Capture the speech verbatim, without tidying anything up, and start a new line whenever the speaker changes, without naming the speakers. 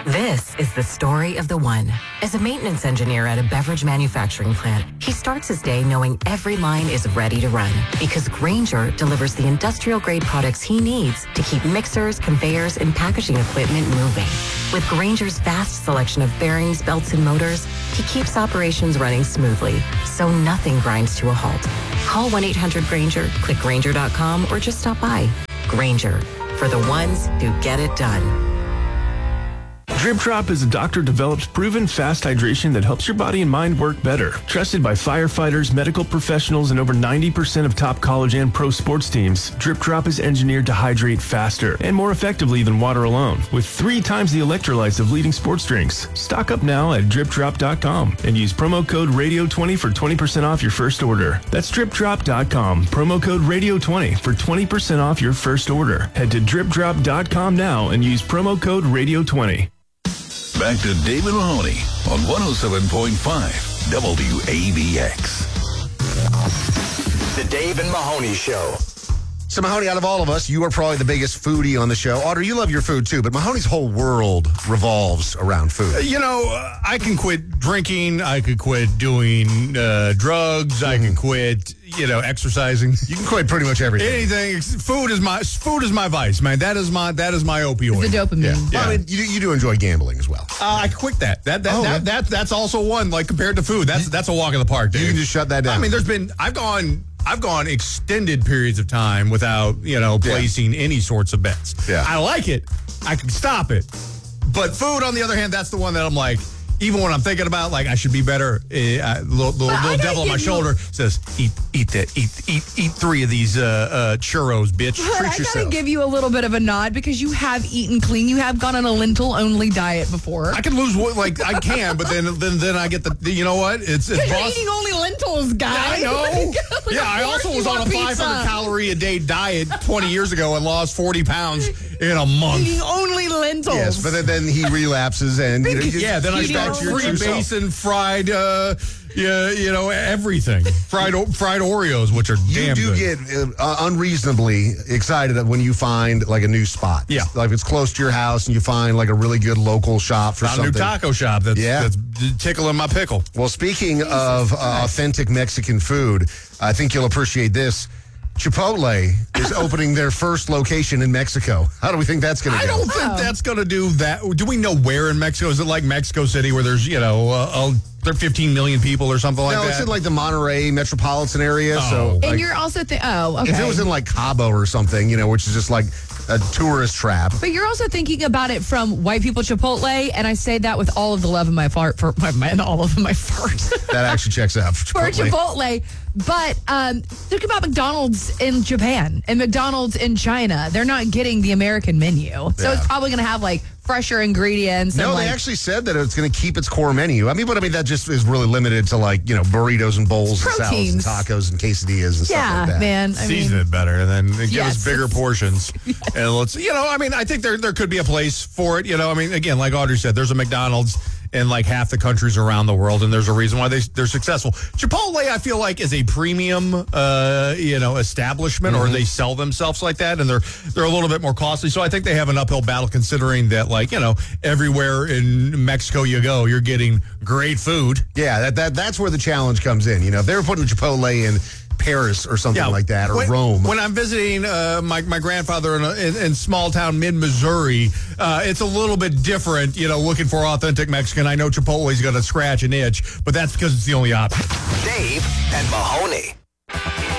This is the story of the one. As a maintenance engineer at a beverage manufacturing plant, he starts his day knowing every line is ready to run because Grainger delivers the industrial-grade products he needs to keep mixers, conveyors, and packaging equipment moving. With Grainger's vast selection of bearings, belts, and motors, he keeps operations running smoothly, so nothing grinds to a halt. Call one eight hundred Grainger, click Grainger dot com, or just stop by. Grainger, for the ones who get it done.
Drip Drop is a doctor-developed, proven fast hydration that helps your body and mind work better. Trusted by firefighters, medical professionals, and over ninety percent of top college and pro sports teams, Drip Drop is engineered to hydrate faster and more effectively than water alone, with three times the electrolytes of leading sports drinks. Stock up now at drip drop dot com and use promo code radio twenty for twenty percent off your first order. That's drip drop dot com, promo code radio twenty for twenty percent off your first order. Head to drip drop dot com now and use promo code radio twenty.
Back to David Mahoney on one oh seven point five W A B X.
The Dave and Mahoney Show.
So, Mahoney, out of all of us, you are probably the biggest foodie on the show. Audrey, you love your food, too, but Mahoney's whole world revolves around food.
You know, uh, I can quit drinking. I could quit doing uh, drugs. Mm. I can quit, you know, exercising.
You can quit pretty much everything.
Anything. Food is my food is my vice, man. That is my that is my opioid.
The dopamine.
Yeah.
Well,
yeah.
I mean, you, you do enjoy gambling as well.
Uh, I quit that. That that,
Oh,
that,
man.
that that's also one, like, compared to food. That's that's a walk in the park, Dave.
You can just shut that down.
I mean, there's been I've gone I've gone extended periods of time without, you know, placing yeah. any sorts of bets.
Yeah.
I like it. I can stop it. But food, on the other hand, that's the one that I'm like, even when I'm thinking about, like, I should be better, uh, the little, little, little devil on my shoulder says, eat eat that, eat eat eat three of these uh, uh, churros, bitch.
But
Treat
I
yourself.
gotta give you a little bit of a nod because you have eaten clean. You have gone on a lentil-only diet before.
I can lose weight, like, I can, but then then then I get the, the you know what? It's, it's
You're
boss-
eating only lentils, guy.
I know.
Like
yeah, I also was on a five hundred calorie a day diet twenty years ago and lost forty pounds in a month.
Eating only lentils.
Yes, but then, then he relapses and you know, you
Yeah, then I
you
start
back to your
free
true self.
basin fried, uh, yeah, you know, everything. Fried o- fried Oreos, which are
You
damn
do
good.
get uh, unreasonably excited when you find like a new spot.
Yeah.
Like if it's close to your house and you find like a really good local shop for
Found a
something.
new taco shop that's,
Yeah.
that's tickling my pickle.
Well, speaking of uh, authentic Mexican food, I think you'll appreciate this. Chipotle is opening their first location in Mexico. How do we think that's going to
I
go?
don't think
Oh.
that's going to do that. Do we know where in Mexico? Is it like Mexico City where there's, you know, uh, uh, there are fifteen million people or something like
No,
that?
it's in like the Monterrey metropolitan area.
Oh.
So,
And
like,
you're also thi- oh, okay.
if it was in like Cabo or something, you know, which is just like a tourist trap.
But you're also thinking about it from white people Chipotle, and I say that with all of the love in my fart for my man, all of my fart
That actually checks out for
for
Chipotle.
Chipotle. But um, think about McDonald's in Japan and McDonald's in China. They're not getting the American menu, so
Yeah.
it's probably going to have like fresher ingredients.
No,
and,
they
like,
actually said that it's going to keep its core menu. I mean, but I mean that just is really limited to like, you know, burritos and bowls and salads and
Proteins.
tacos and quesadillas and
yeah,
stuff like that.
man. I
Season
mean,
it better and then give
Yes.
us bigger portions. And let's, you know, I mean, I think there there could be a place for it. You know, I mean, again, like Audrey said, there's a McDonald's in like half the countries around the world, and there's a reason why they they're successful. Chipotle, I feel like, is a premium, uh, you know, establishment,
Mm-hmm.
or they sell themselves like that, and they're they're a little bit more costly. So I think they have an uphill battle, considering that, like, you know, everywhere in Mexico you go, you're getting great food.
Yeah, that, that that's where the challenge comes in. You know, if they were putting Chipotle in Paris or something like that, or
when,
Rome.
When I'm visiting uh, my, my grandfather in, a, in, in small town mid-Missouri, uh, it's a little bit different, you know, looking for authentic Mexican. I know Chipotle's going to scratch an itch, but that's because it's the only option.
Dave and Mahoney.